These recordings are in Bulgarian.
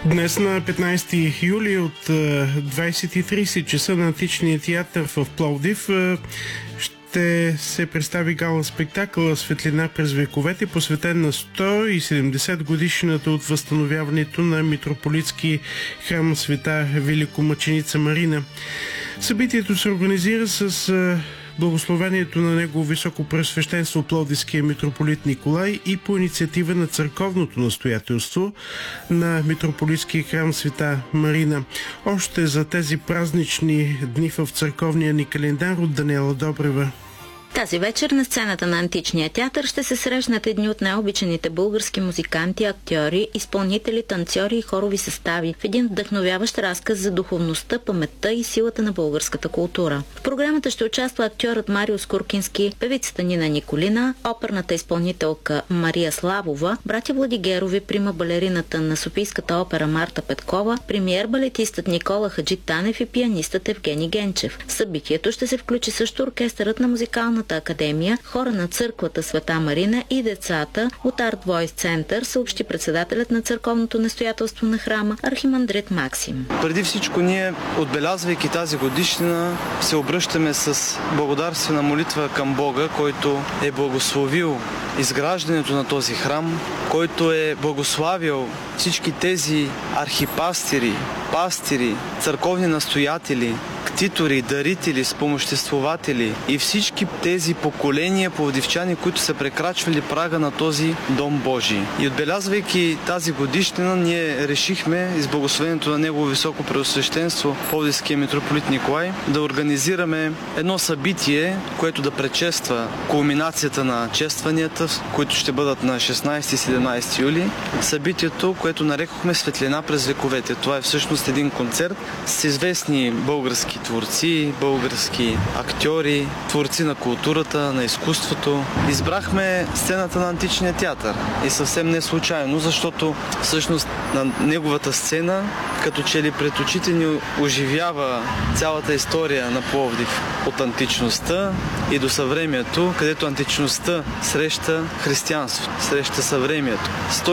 Днес на 15 юли от 20:30 часа на Античния театър в Пловдив ще се представи гала спектакъл "Светлина през вековете", посветен на 170 годишната от възстановяването на митрополитски храм Света Великомъченица Марина. Събитието се организира с благословението на Негово Високопреосвещенство Пловдивския митрополит Николай и по инициатива на църковното настоятелство на митрополитския храм Света Марина. Още за тези празнични дни в църковния ни календар от Даниела Добрева. Тази вечер на сцената на Античния театър ще се срещнат едни от най-обичаните български музиканти, актьори, изпълнители, танцори и хорови състави в един вдъхновяващ разказ за духовността, паметта и силата на българската култура. В програмата ще участва актьорът Марио Скуркински, певицата Нина Николина, оперната изпълнителка Мария Славова, братя Владигерови, прима балерината на Софийската опера Марта Петкова, премиер балетистът Никола Хаджи Танев и пианистът Евгений Генчев. В събитието ще се включи също оркестърът на Музикалната академия, хора на църквата Света Марина и децата от Art Voice Център, съобщи председателят на църковното настоятелство на храма архимандрит Максим. Преди всичко ние, отбелязвайки тази годишнина, се обръщаме с благодарствена молитва към Бога, който е благословил изграждането на този храм, който е благославил всички тези архипастири, пастири, църковни настоятели, ктитори, дарители, спомоществователи и всички тези поколения пловдивчани, които са прекрачвали прага на този Дом Божий. И отбелязвайки тази годишнина, ние решихме с благословението на Негово Високопреосвещенство Пловдивския митрополит Николай да организираме едно събитие, което да предшества кулминацията на честванията, които ще бъдат на 16 и 17 юли. Събитието, което нарекохме "Светлина през вековете". Това е всъщност един концерт с известни български творци, български актьори, творци на културата, на изкуството. Избрахме сцената на Античния театър и съвсем не случайно, защото всъщност на неговата сцена като че ли пред очите ни оживява цялата история на Пловдив от античността и до съвремието, където античността среща християнството, среща съвремието.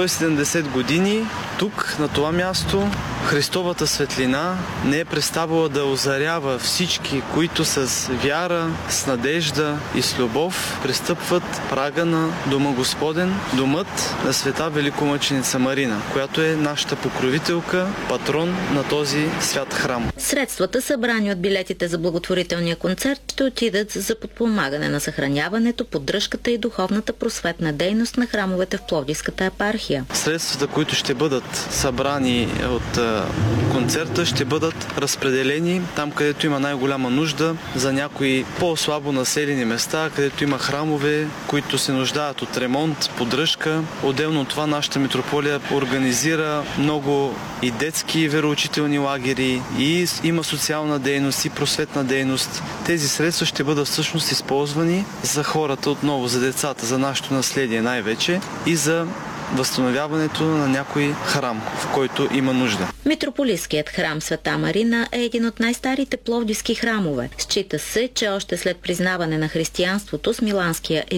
170 години тук, на това място, Христовата светлина не е преставала да озарява всички, които с вяра, с надежда и с любов пристъпват прага на Дома Господен, домът на Света Великомъченица Марина, която е нашата покровителка, патрон на този свят храм. Средствата, събрани от билетите за благотворителния концерт, ще отидат за подпомагане на съхраняването, поддръжката и духовната просветна дейност на храмовете в Пловдивската епархия. Средствата, които ще бъдат събрани от концерта, ще бъдат разпределени там, където има най-голяма нужда, за някои по-слабо населени места, където има храмове, които се нуждаят от ремонт, поддръжка. Отделно от това нашата митрополия организира много и детски вероучителни лагери, и има социална дейност и просветна дейност. Тези средства ще бъдат всъщност използвани за хората, отново за децата, за нашето наследие най-вече и за възстановяването на някой храм, в който има нужда. Митрополитският храм Света Марина е един от най-старите пловдивски храмове. Счита се, че още след признаване на християнството с Миланския